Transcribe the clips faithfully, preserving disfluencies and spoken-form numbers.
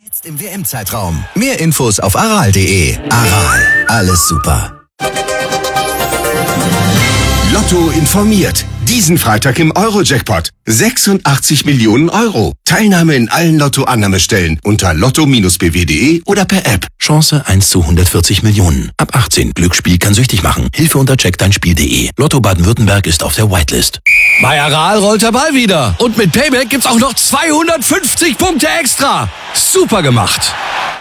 Jetzt im W M-Zeitraum. Mehr Infos auf aral punkt de. Aral, alles super. Lotto informiert. Diesen Freitag im Euro-Jackpot. sechsundachtzig Millionen Euro. Teilnahme in allen Lotto-Annahmestellen unter lotto Bindestrich b w punkt de oder per App. Chance eins zu hundertvierzig Millionen. Ab achtzehn. Glücksspiel kann süchtig machen. Hilfe unter check dein Spiel punkt de. Lotto Baden-Württemberg ist auf der Whitelist. Bei Aral rollt der Ball wieder. Und mit Payback gibt's auch noch zweihundertfünfzig Punkte extra. Super gemacht.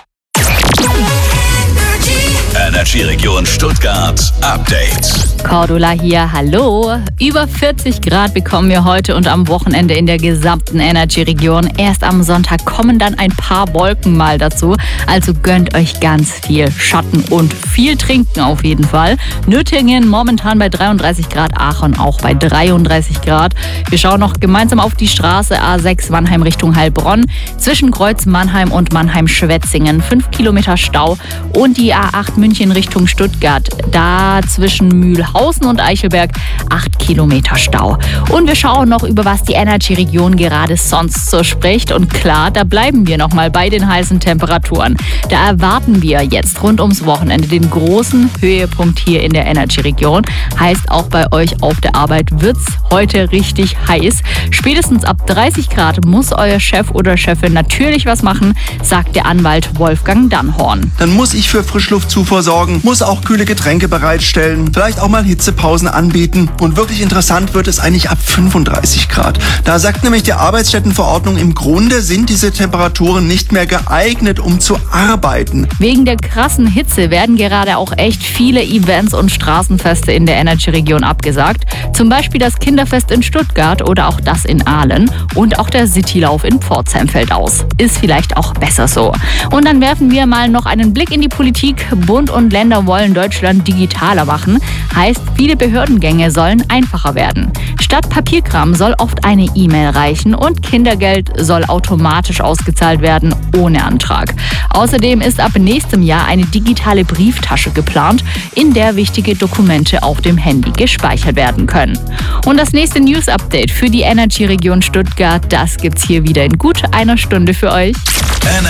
Energy Region Stuttgart Update. Cordula hier, hallo. Über vierzig Grad bekommen wir heute und am Wochenende in der gesamten Energy-Region. Erst am Sonntag kommen dann ein paar Wolken mal dazu. Also gönnt euch ganz viel Schatten und viel trinken auf jeden Fall. Nöttingen momentan bei dreiunddreißig Grad, Aachen auch bei dreiunddreißig Grad. Wir schauen noch gemeinsam auf die Straße A sechs Mannheim Richtung Heilbronn. Zwischen Kreuz Mannheim und Mannheim-Schwetzingen fünf Kilometer Stau. Und die A acht München Richtung Stuttgart. Da zwischen Mühlhausen und Eichelberg acht Kilometer Stau. Und wir schauen noch, über was die Energy-Region gerade sonst so spricht. Und klar, da bleiben wir nochmal bei den heißen Temperaturen. Da erwarten wir jetzt rund ums Wochenende den großen Höhepunkt hier in der Energy-Region. Heißt, auch bei euch auf der Arbeit wird's heute richtig heiß. Spätestens ab dreißig Grad muss euer Chef oder Chefin natürlich was machen, sagt der Anwalt Wolfgang Dannhorn. Dann muss ich für Frischluftzufuhr sorgen, muss auch kühle Getränke bereitstellen, vielleicht auch mal Hitzepausen anbieten. Und wirklich interessant wird es eigentlich ab fünfunddreißig Grad. Da sagt nämlich die Arbeitsstättenverordnung, im Grunde sind diese Temperaturen nicht mehr geeignet, um zu arbeiten. Wegen der krassen Hitze werden gerade auch echt viele Events und Straßenfeste in der Energy-Region abgesagt. Zum Beispiel das Kinderfest in Stuttgart oder auch das in Aalen und auch der Citylauf in Pforzheim fällt aus. Ist vielleicht auch besser so. Und dann werfen wir mal noch einen Blick in die Politik. Bund und Länder wollen Deutschland digitaler machen. Heißt, viele Behördengänge sollen einfacher werden. Statt Papierkram soll oft eine E-Mail reichen und Kindergeld soll automatisch ausgezahlt werden, ohne Antrag. Außerdem ist ab nächstem Jahr eine digitale Brieftasche geplant, in der wichtige Dokumente auf dem Handy gespeichert werden können. Und das nächste News-Update für die Energy-Region Stuttgart, das gibt's hier wieder in gut einer Stunde für euch.